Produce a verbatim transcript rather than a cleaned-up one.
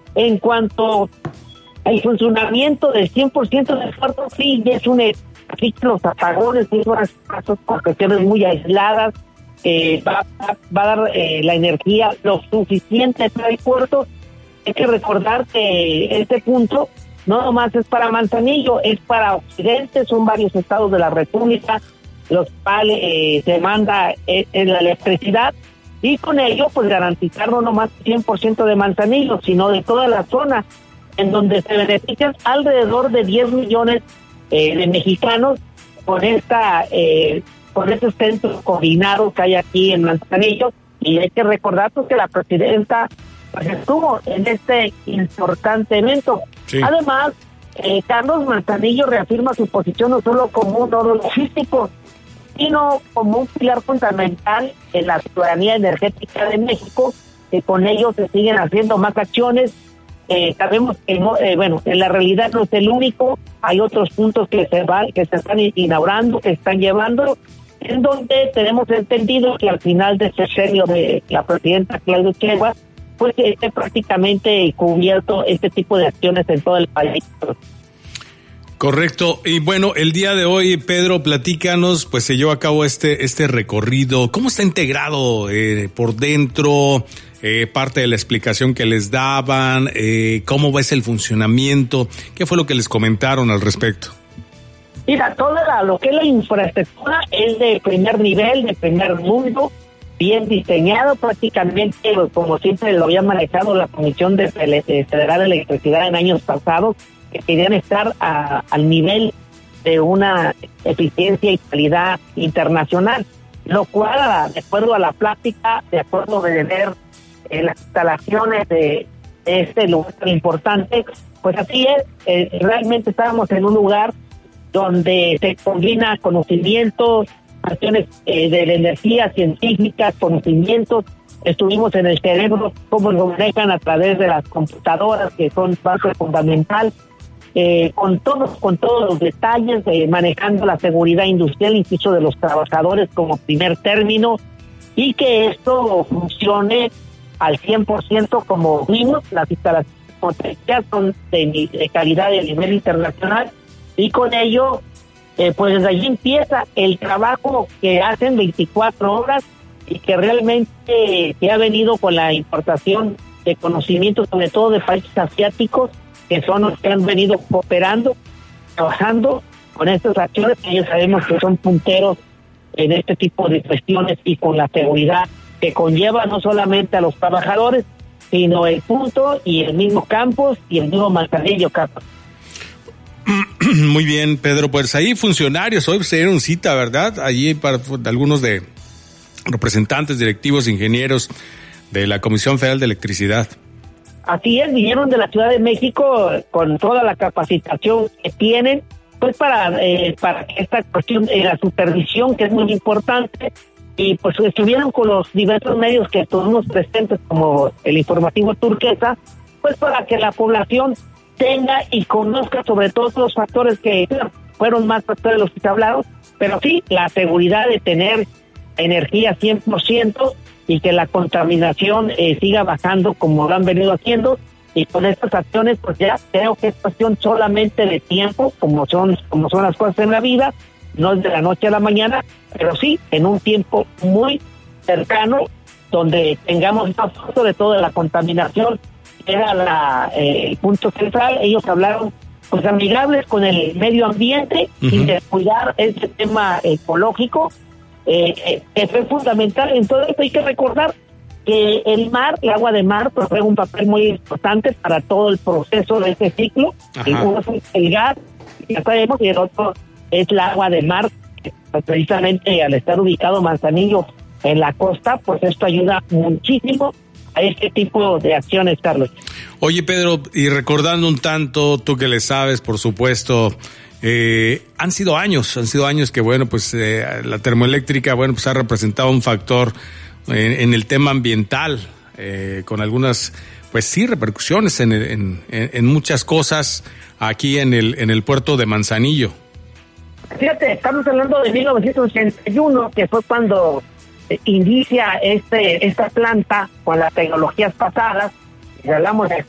En cuanto al funcionamiento del cien por ciento del puerto, sí, es un así que los apagones, esas casos con cuestiones muy aisladas, eh, va, va, va a dar eh, la energía lo suficiente para el puerto. Hay que recordar que este punto no nomás es para Manzanillo, es para Occidente, son varios estados de la República, los cuales eh, se manda eh, en la electricidad, y con ello pues garantizar no nomás cien por ciento de Manzanillo, sino de toda la zona, en donde se benefician alrededor de diez millones eh, de mexicanos con esta eh, con este centro coordinado que hay aquí en Manzanillo. Y hay que recordar pues, que la presidenta pues, estuvo en este importante evento. Sí. Además, eh, Carlos, Manzanillo reafirma su posición no solo como un nodo logístico, sino como un pilar fundamental en la ciudadanía energética de México, que con ello se siguen haciendo más acciones. Eh, sabemos que no, eh, bueno, en la realidad no es el único, hay otros puntos que se van, que se están inaugurando, que están llevando, en donde tenemos entendido que al final de este sexenio de la presidenta Claudia Sheinbaum, pues esté prácticamente cubierto este tipo de acciones en todo el país. Correcto. Y bueno, el día de hoy, Pedro, platícanos, pues se llevó a cabo este este recorrido. ¿Cómo está integrado eh, por dentro? Eh, parte de la explicación que les daban, eh, ¿cómo va el funcionamiento? ¿Qué fue lo que les comentaron al respecto? Mira, toda la, lo que es la infraestructura es de primer nivel, de primer mundo, bien diseñado prácticamente, como siempre lo había manejado la Comisión de Federal de Electricidad en años pasados, que querían estar a, al nivel de una eficiencia y calidad internacional, lo cual, de acuerdo a la plática, de acuerdo de ver eh, las instalaciones de, de este lugar tan importante, pues así es, eh, realmente estábamos en un lugar donde se combina conocimientos, acciones eh, de la energía, científicas, conocimientos. Estuvimos en el cerebro, cómo lo manejan a través de las computadoras, que son parte fundamental, eh, con todos con todos los detalles, eh, manejando la seguridad industrial, incluso de los trabajadores como primer término, y que esto funcione al cien por ciento como vimos. Las instalaciones son de, de calidad de nivel internacional, y con ello, eh, pues desde allí empieza el trabajo que hacen veinticuatro horas y que realmente se ha venido con la importación de conocimientos, sobre todo de países asiáticos, que son los que han venido cooperando, trabajando con estas acciones, que ellos sabemos que son punteros en este tipo de cuestiones y con la seguridad que conlleva no solamente a los trabajadores, sino el punto y el mismo campus y el mismo Manzanillo, Carlos. Muy bien, Pedro, pues ahí funcionarios, hoy se dieron cita, ¿verdad? Allí para algunos de representantes, directivos, ingenieros de la Comisión Federal de Electricidad. Así es, vinieron de la Ciudad de México con toda la capacitación que tienen, pues para, eh, para esta cuestión de la supervisión, que es muy importante, y pues estuvieron con los diversos medios que tuvimos presentes, como el informativo Turquesa, pues para que la población tenga y conozca sobre todos los factores que fueron más factores de los que se hablaron, pero sí la seguridad de tener energía cien por ciento y que la contaminación eh, siga bajando como lo han venido haciendo, y con estas acciones pues ya creo que es cuestión solamente de tiempo, como son como son las cosas en la vida, no es de la noche a la mañana, pero sí en un tiempo muy cercano donde tengamos más sobre todo de la contaminación. Era la, eh, el punto central. Ellos hablaron pues amigables con el medio ambiente, uh-huh, sin descuidar este tema ecológico, eh, eh, que fue fundamental. Entonces hay que recordar que el mar, el agua de mar, pues juega un papel muy importante para todo el proceso de este ciclo. Y uno es el gas, ya sabemos, y el otro es el agua de mar, que, pues, precisamente al estar ubicado Manzanillo en la costa, pues esto ayuda muchísimo a este tipo de acciones, Carlos. Oye, Pedro, y recordando un tanto, tú que le sabes, por supuesto, eh, han sido años, han sido años que, bueno, pues eh, la termoeléctrica, bueno, pues ha representado un factor en, en el tema ambiental, eh, con algunas, pues sí, repercusiones en, en, en muchas cosas aquí en el, en el puerto de Manzanillo. Fíjate, estamos hablando de mil novecientos ochenta y uno, que fue cuando inicia este esta planta con las tecnologías pasadas, y hablamos de